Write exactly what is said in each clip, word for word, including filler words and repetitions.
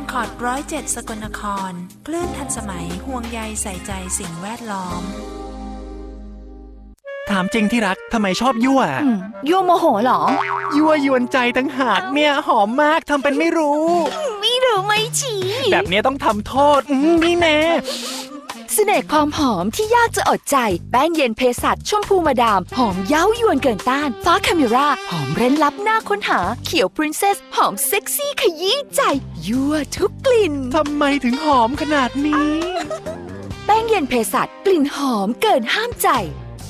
คอร์ดร้อยเจ็ดสกลนครคลื่นทันสมัยห่วงใยใส่ใจสิ่งแวดล้อมถามจริงที่รักทำไมชอบยั่วยั่วโมโหเหรอยั่วยวนใจตั้งหากเนี่ยหอมมากทำเป็นไม่รู้ไม่รู้ไม่ฉี่แบบนี้ต้องทำโทษนี่แน่เสน่ห์ความหอมที่ยากจะอดใจแป้งเย็นเภสัชชมพูมาดามหอมเย้ายวนเกินต้านฟ้าคาเมราหอมเร้นลับน่าค้นหาเขียวพรินเซสหอมเซ็กซี่ขยี้ใจยั่วทุกกลิ่นทำไมถึงหอมขนาดนี้แป้งเย็นเภสัชกลิ่นหอมเกินห้ามใจ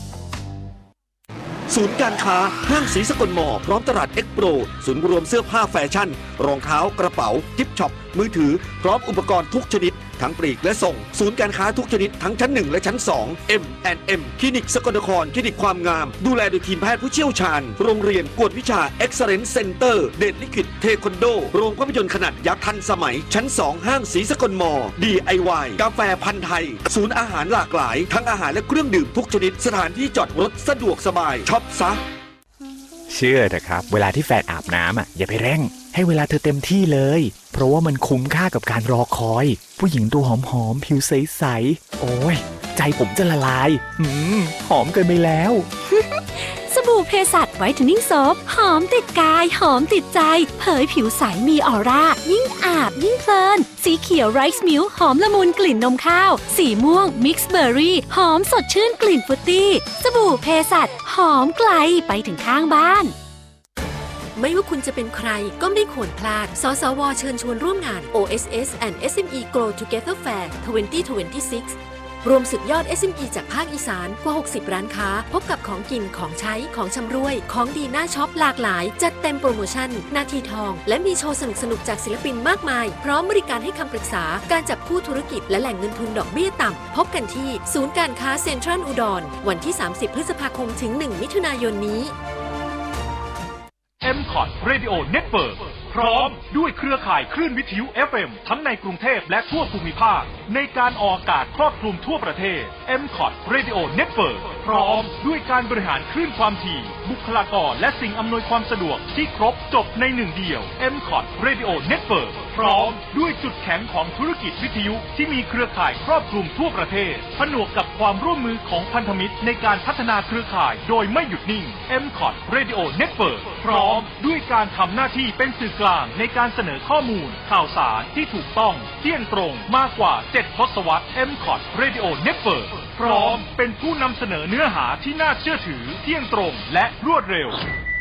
ศูนย์การค้าห้างศรีสกลมอพร้อมตลาดเอ็กโปรศูนย์รวมเสื้อผ้าแฟชั่นรองเท้ากระเป๋ากิฟต์ช็อปมือถือพร้อมอุปกรณ์ทุกชนิดทั้งปลีกและส่งศูนย์การค้าทุกชนิดทั้งชั้นหนึ่งและชั้นสอง เอ็ม แอนด์ เอ็ม คลินิกสกลนครคลินิกความงามดูแลโดยทีมแพทย์ผู้เชี่ยวชาญโรงเรียนกวดวิชา Excellence Center เดชลิขิตเทควันโดโรงภาพยนตร์ขนาดยักษ์ทันสมัยชั้นสองห้างศรีสกลมอ ดี ไอ วาย กาแฟพันธุ์ไทยศูนย์อาหารหลากหลายทั้งอาหารและเครื่องดื่มทุกชนิดสถานที่จอดรถสะดวกสบายช็อปซะเชื่อเถอะครับเวลาที่แฟนอาบน้ำอ่ะอย่าไปเร่งให้เวลาเธอเต็มที่เลยเพราะว่ามันคุ้มค่ากับการรอคอยผู้หญิงตัวหอมๆผิวใสๆโอ้ยใจผมจะละลายหืมหอมเกินไปแล้วสบู่เภสัชไวท์เทนนิ่งโซฟหอมติดกายหอมติดใจเผยผิวใสมีออร่ายิ่งอาบยิ่งเพลินสีเขียวไรซ์มิลค์หอมละมุนกลิ่นนมข้าวสีม่วงมิกซ์เบอร์รี่หอมสดชื่นกลิ่นฟรุตตี้สบู่เภสัชหอมไกลไปถึงข้างบ้านไม่ว่าคุณจะเป็นใครก็ไม่ควรพลาดสสวเชิญชวนร่วมงาน โอ เอส เอส and เอส เอ็ม อี Grow Together Fair สองพันยี่สิบหกรวมสุดยอด เอส เอ็ม อี จากภาคอีสานกว่าหกสิบร้านค้าพบกับของกินของใช้ของชำร่วยของดีน่าช็อปหลากหลายจัดเต็มโปรโมชั่นนาทีทองและมีโชว์สนุกๆจากศิลปินมากมายพร้อมบริการให้คำปรึกษาการจับคู่ธุรกิจและแหล่งเงินทุนดอกเบี้ยต่ำพบกันที่ศูนย์การค้าเซ็นทรัลอุดรวันที่สามสิบพฤษภาคมถึงหนึ่งมิถุนายนนี้เอ็ม คอท Radio Network พร้อมด้วยเครือข่ายคลื่นวิทยุ เอฟ เอ็ม ทั้งในกรุงเทพและทั่วภูมิภาคในการออกอากาศครอบคลุมทั่วประเทศ เอ็ม คอท Radio Network พร้อมด้วยการบริหารคลื่นความถี่บุคลากรและสิ่งอำนวยความสะดวกที่ครบจบในหนึ่งเดียว เอ็ม คอท Radio Network พร้อมด้วยจุดแข็งของธุรกิจวิทยุที่มีเครือข่ายครอบคลุมทั่วประเทศผนวกกับความร่วมมือของพันธมิตรในการพัฒนาเครือข่ายโดยไม่หยุดนิ่ง เอ็ม คอท Radio Network พร้อมด้วยการทำหน้าที่เป็นสื่อกลางในการเสนอข้อมูลข่าวสารที่ถูกต้องเที่ยงตรงมากกว่าเจ็ดทศวรรษ เอ็ม คอท Radio Network พร้อมเป็นผู้นำเสนอเนื้อหาที่น่าเชื่อถือเที่ยงตรงและรวดเร็ว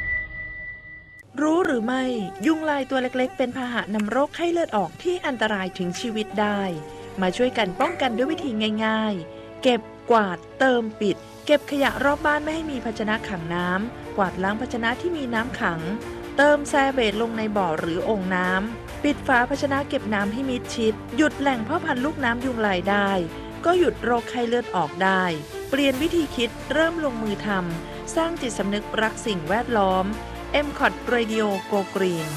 รู้หรือไม่ยุงลายตัวเล็กๆเป็นพาหะนำโรคไข้เลือดออกที่อันตรายถึงชีวิตได้มาช่วยกันป้องกันด้วยวิธีง่ายๆเก็บกวาดเติมปิดเก็บขยะรอบบ้านไม่ให้มีภาชนะขังน้ำกวาดล้างภาชนะที่มีน้ำขังเติมแซเวตลงในบ่อหรือโอ่งน้ำปิดฝาภาชนะเก็บน้ำให้มิดชิดหยุดแหล่งเพาะพันธุ์ลูกน้ำยุงลายได้ก็หยุดโรคไข้เลือดออกได้เปลี่ยนวิธีคิดเริ่มลงมือทำสร้างจิตสำนึกรักสิ่งแวดล้อม เอ็ม คอท Radio Go Green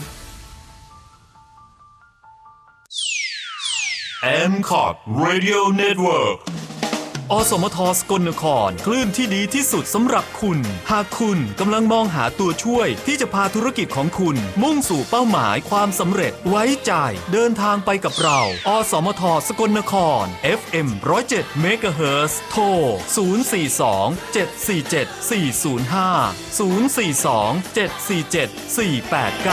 เอ็ม คอท Radio Networkอสมทสกลนครคลื่นที่ดีที่สุดสำหรับคุณหากคุณกำลังมองหาตัวช่วยที่จะพาธุรกิจของคุณมุ่งสู่เป้าหมายความสำเร็จไว้ใจเดินทางไปกับเราอสมทสกลนคร เอฟ เอ็ม หนึ่งศูนย์เจ็ด เมกะเฮิรตซ์โทรศูนย์ สี่ สอง เจ็ด สี่ เจ็ด สี่ ศูนย์ ห้า ศูนย์ สี่ สอง เจ็ด สี่ เจ็ด สี่ แปด เก้า